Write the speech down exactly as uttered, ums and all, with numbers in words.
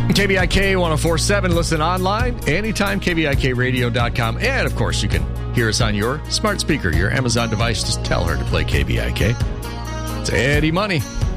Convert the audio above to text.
K B I K one oh four point seven. Listen online anytime, K B I K radio dot com. And, of course, you can hear us on your smart speaker, your Amazon device. Just tell her to play K B I K. It's Eddie Money.